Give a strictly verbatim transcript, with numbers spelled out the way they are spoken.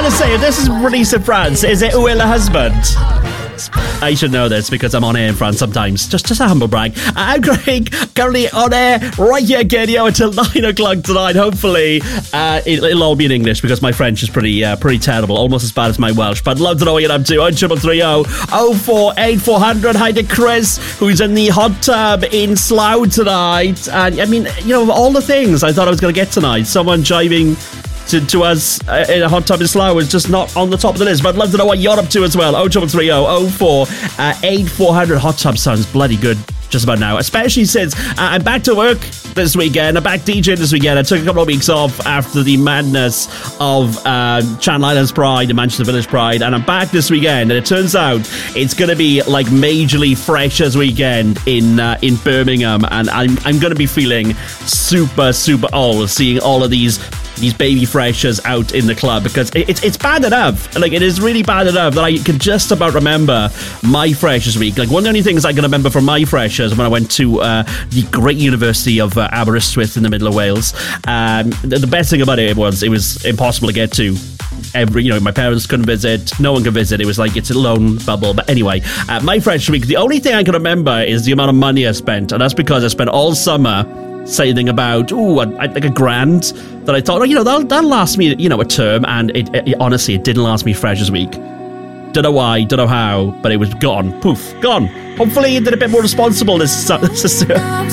going to say, if this is released in France, is it Où est le husband? I should know this because I'm on air in France sometimes. Just just a humble brag. I'm Craig, currently on air right here again, you know, until nine o'clock tonight. Hopefully, uh, it, it'll all be in English because my French is pretty uh, pretty terrible, almost as bad as my Welsh. But I'd love to know what you're up to. oh triple three oh oh four eight four hundred. Hi to Chris, who's in the hot tub in Slough tonight. And I mean, you know, of all the things I thought I was going to get tonight, someone jiving To, to us uh, in a hot tub in Slough is just not on the top of the list. But I'd love to know what you're up to as well. oh triple three oh oh four eight four hundred. Hot tub sounds bloody good just about now, especially since uh, I'm back to work this weekend. I'm back DJing this weekend. I took a couple of weeks off after the madness of uh, Channel Islands Pride and Manchester Village Pride, and I'm back this weekend. And it turns out it's going to be like majorly Freshers weekend in uh, in Birmingham, and I'm I'm going to be feeling super super old seeing all of these. these baby freshers out in the club, because it, it's it's bad enough. Like, it is really bad enough that I can just about remember my freshers week. Like, one of the only things I can remember from my freshers when I went to uh, the great University of uh, Aberystwyth in the middle of Wales. Um, the, the best thing about it was it was impossible to get to. Every, you know, my parents couldn't visit, no one could visit. It was like it's a lone bubble. But anyway, uh, my freshers week, the only thing I can remember is the amount of money I spent, and that's because I spent all summer saving about, ooh, like a grand that I thought, oh, you know, that'll, that'll last me, you know, a term. And it, it honestly, it didn't last me Freshers Week. Don't know why, don't know how, but it was gone. Poof, gone. Hopefully, you did a bit more responsible this, this